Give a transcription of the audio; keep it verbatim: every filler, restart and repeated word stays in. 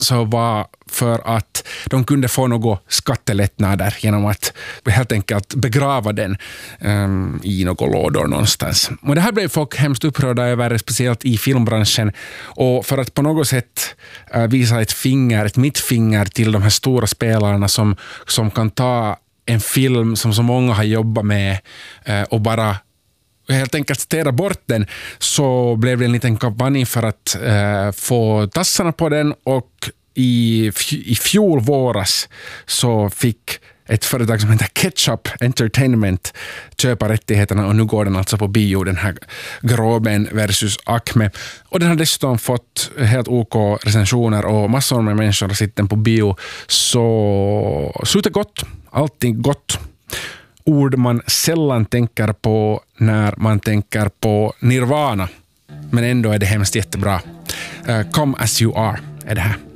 så var för att de kunde få något skattelättnader genom att helt enkelt begrava den um, i några lådor någonstans. Och det här blev folk hemskt upprörda över, speciellt i filmbranschen, och för att på något sätt uh, visa ett finger, ett mittfinger till de här stora spelarna som, som kan ta en film som så många har jobbat med uh, och bara helt enkelt städa bort den, så blev det en liten kampanj för att uh, få tassarna på den, och i, i fjol våras så fick ett företag som heter Ketchup Entertainment köpa rättigheterna, och nu går den alltså på bio, den här Gråben versus Acme. Och den har dessutom fått helt OK recensioner och massor med människor har sett den på bio. Så slutet gott, allting gott. Ord man sällan tänker på när man tänker på Nirvana. Men ändå är det hemskt jättebra. Uh, Come As You Are är det här.